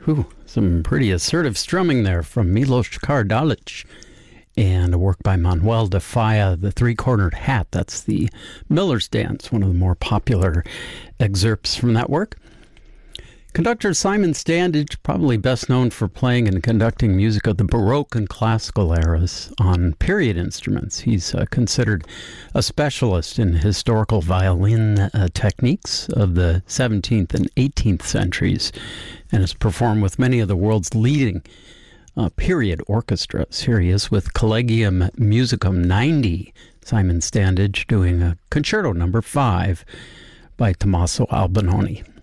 Some pretty assertive strumming there from Milos Kardalic, and a work by Manuel de Falla, The Three-Cornered Hat. That's the Miller's Dance, one of the more popular excerpts from that work. Conductor Simon Standage, probably best known for playing and conducting music of the Baroque and Classical eras on period instruments. He's considered a specialist in historical violin techniques of the 17th and 18th centuries, and has performed with many of the world's leading period orchestras. Here he is with Collegium Musicum 90, Simon Standage doing a Concerto No. 5 by Tommaso Albinoni.